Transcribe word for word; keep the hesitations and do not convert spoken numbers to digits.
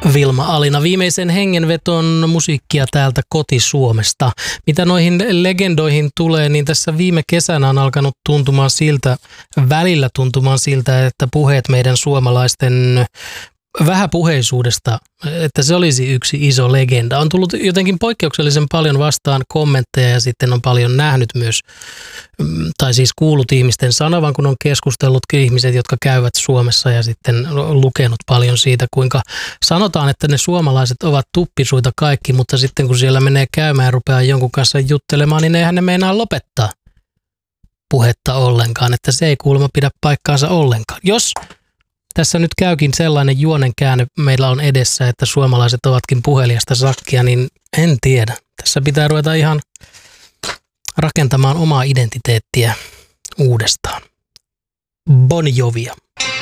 Vilma Alina. Viimeisen hengenveton musiikkia täältä koti-Suomesta. Mitä noihin legendoihin tulee, niin tässä viime kesänä on alkanut tuntumaan siltä, välillä tuntumaan siltä, että puheet meidän suomalaisten vähäpuheisuudesta, että se olisi yksi iso legenda. On tullut jotenkin poikkeuksellisen paljon vastaan kommentteja ja sitten on paljon nähnyt myös, tai siis kuullut ihmisten sanovan, kun on keskustellut ihmiset, jotka käyvät Suomessa ja sitten lukenut paljon siitä, kuinka sanotaan, että ne suomalaiset ovat tuppisuita kaikki, mutta sitten kun siellä menee käymään ja rupeaa jonkun kanssa juttelemaan, niin eihän ne meinaa lopettaa puhetta ollenkaan, että se ei kuulemma pidä paikkaansa ollenkaan. Jos tässä nyt käykin sellainen juonen käänne meillä on edessä, että suomalaiset ovatkin puheliasta sakkia, niin en tiedä. Tässä pitää ruveta ihan rakentamaan omaa identiteettiä uudestaan. Bon Jovia.